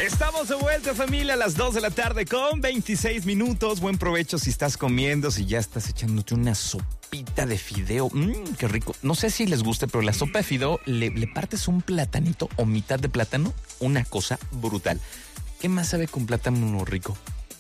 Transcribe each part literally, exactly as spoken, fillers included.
Estamos de vuelta, familia, a las dos de la tarde con veintiséis minutos. Buen provecho si estás comiendo, si ya estás echándote una sopita de fideo. Mmm, qué rico. No sé si les guste, pero la sopa de fideo, le, le partes un platanito o mitad de plátano, una cosa brutal. ¿Qué más sabe con plátano rico?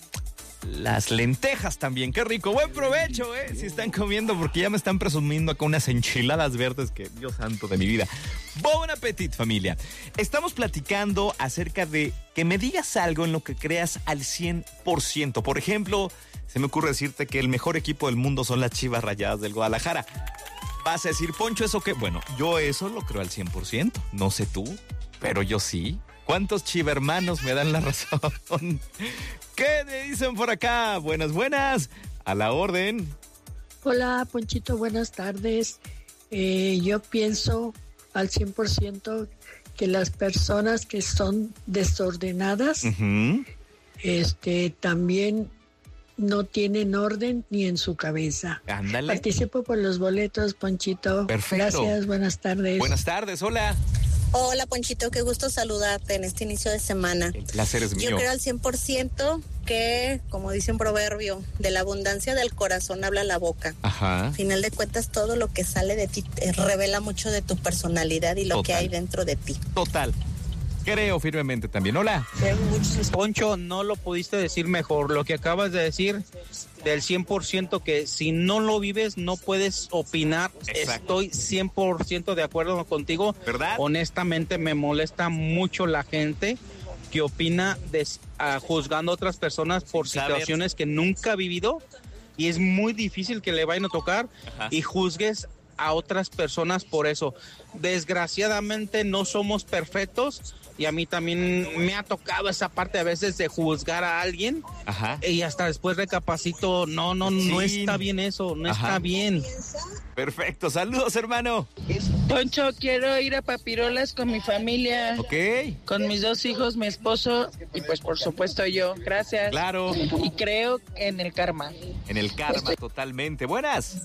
Las lentejas también, qué rico. Buen provecho, ¿eh? Si están comiendo, porque ya me están presumiendo acá unas enchiladas verdes que, Dios santo de mi vida. Buen apetito, familia. Estamos platicando acerca de que me digas algo en lo que creas al cien por ciento. Por ejemplo, se me ocurre decirte que el mejor equipo del mundo son las Chivas Rayadas del Guadalajara. Vas a decir, Poncho, ¿eso qué? Bueno, yo eso lo creo al cien por ciento. No sé tú, pero yo sí. ¿Cuántos chivermanos me dan la razón? ¿Qué me dicen por acá? Buenas, buenas. A la orden. Hola, Ponchito, buenas tardes. Eh, yo pienso al cien por ciento que las personas que son desordenadas, uh-huh. este, también no tienen orden ni en su cabeza. Ándale. Participo por los boletos, Ponchito. Perfecto. Gracias, buenas tardes. Buenas tardes, hola. Hola, Ponchito, qué gusto saludarte en este inicio de semana. El placer es mío. Yo creo al cien por ciento que, como dice un proverbio, de la abundancia del corazón habla la boca. Ajá. Al final de cuentas, todo lo que sale de ti eh, revela mucho de tu personalidad y lo Total. que hay dentro de ti. Total. Creo firmemente también. Hola. Poncho, no lo pudiste decir mejor. Lo que acabas de decir del cien por ciento, que si no lo vives no puedes opinar. Exacto. Estoy cien por ciento de acuerdo contigo. ¿Verdad? Honestamente me molesta mucho la gente que opina des, uh, juzgando a otras personas por situaciones Saber. que nunca ha vivido, y es muy difícil que le vayan a tocar. Ajá. Y juzgues a otras personas por eso. Desgraciadamente no somos perfectos. Y a mí también me ha tocado esa parte a veces de juzgar a alguien. Ajá. Y hasta después recapacito, no, no, sí. no está bien eso, no Ajá. está bien. Perfecto, saludos, hermano. Poncho, quiero ir a Papirolas con mi familia. Ok. Con mis dos hijos, mi esposo y pues por supuesto yo. Gracias. Claro. Y creo en el karma. En el karma, totalmente. Buenas.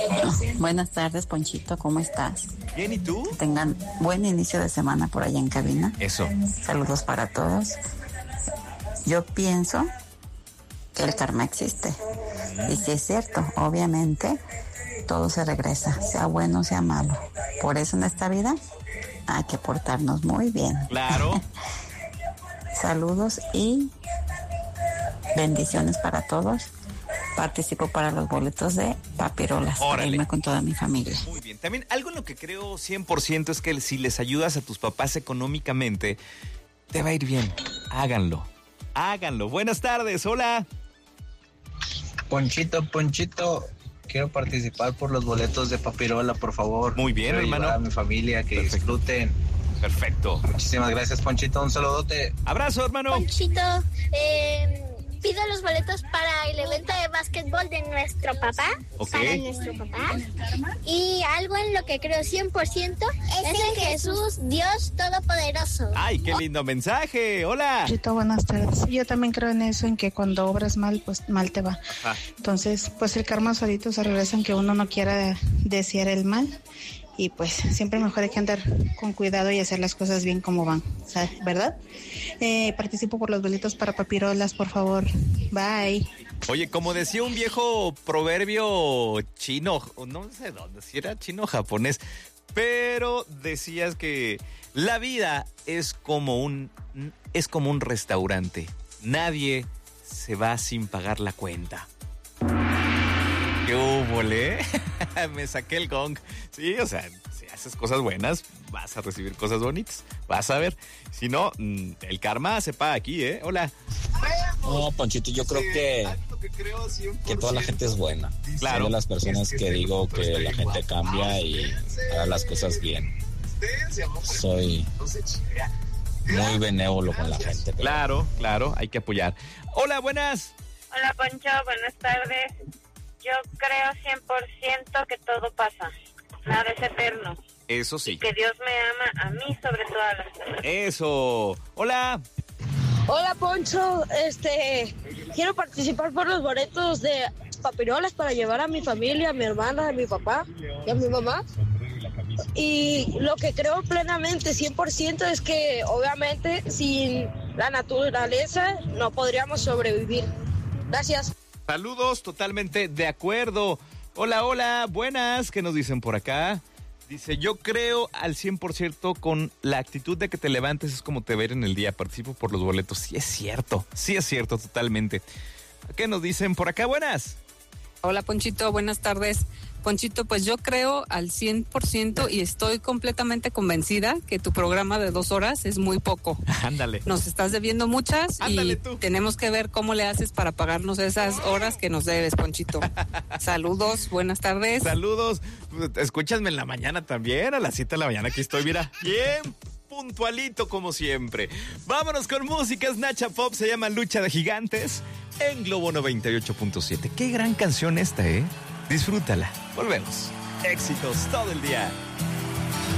Buenas tardes, Ponchito, ¿cómo estás? Bien, ¿y tú? Que tengan buen inicio de semana por allá en cabina. Eso. Saludos para todos. Yo pienso que el karma existe. Y si es cierto, obviamente, todo se regresa, sea bueno o sea malo. Por eso en esta vida hay que portarnos muy bien. Claro. Saludos y bendiciones para todos. Participo para los boletos de Papirolas. Para irme con toda mi familia. Muy bien. También algo en lo que creo cien por ciento es que si les ayudas a tus papás económicamente, te va a ir bien. Háganlo. Háganlo. Buenas tardes. Hola. Ponchito, Ponchito. Quiero participar por los boletos de Papirola, por favor. Muy bien, Quiero hermano. Ayudar a mi familia, que Perfecto. disfruten. Perfecto. Muchísimas gracias, Ponchito. Un saludote. Abrazo, hermano. Ponchito, eh... pido los boletos para el evento de básquetbol de nuestro papá, okay. para nuestro papá. Y algo en lo que creo cien por ciento es en Jesús, Dios Todopoderoso. ¡Ay, qué lindo mensaje! ¡Hola! Chito, buenas tardes. Yo también creo en eso, en que cuando obras mal, pues mal te va. Ajá. Entonces, pues el karma solito se regresa, aunque uno no quiera desear el mal. Y pues siempre mejor hay que andar con cuidado y hacer las cosas bien como van, ¿verdad? Eh, participo por los boletos para Papirolas, por favor. Bye. Oye, como decía un viejo proverbio chino, no sé dónde, si era chino o japonés, pero decías que la vida es como un, es como un restaurante. Nadie se va sin pagar la cuenta. ¿Qué hubo, le? Me saqué el gong. Sí, o sea, si haces cosas buenas, vas a recibir cosas bonitas. Vas a ver. Si no, el karma se paga aquí, ¿eh? Hola. No, Ponchito, yo creo que, que toda la gente es buena. Claro. Soy de las personas que digo que la gente cambia y hará las cosas bien. Soy muy benévolo con la gente. Claro, claro, hay que apoyar. Hola, buenas. Hola, Poncho, buenas tardes. Yo creo cien por ciento que todo pasa, nada es eterno. Eso sí. Y que Dios me ama a mí sobre todas las cosas. Eso. Hola. Hola, Poncho, este, quiero participar por los boletos de Papirolas para llevar a mi familia, a mi hermana, a mi papá y a mi mamá. Y lo que creo plenamente, cien por ciento, es que obviamente sin la naturaleza, no podríamos sobrevivir. Gracias. Saludos, totalmente de acuerdo. Hola, hola, buenas, ¿qué nos dicen por acá? Dice, yo creo al cien por ciento con la actitud de que te levantes es como te ver en el día, participo por los boletos. Sí es cierto, sí es cierto, totalmente. ¿Qué nos dicen por acá? Buenas. Hola, Ponchito, buenas tardes. Ponchito, pues yo creo al cien por ciento y estoy completamente convencida que tu programa de dos horas es muy poco. Ándale. Nos estás debiendo muchas. Ándale y tú. Tenemos que ver cómo le haces para pagarnos esas horas que nos debes, Ponchito. Saludos, buenas tardes. Saludos. Escúchame en la mañana también, a las siete de la mañana aquí estoy, mira. Bien puntualito como siempre. Vámonos con música, es Nacha Pop, se llama Lucha de Gigantes en Globo noventa y ocho punto siete. Qué gran canción esta, ¿eh? Disfrútala. Volvemos. Éxitos todo el día.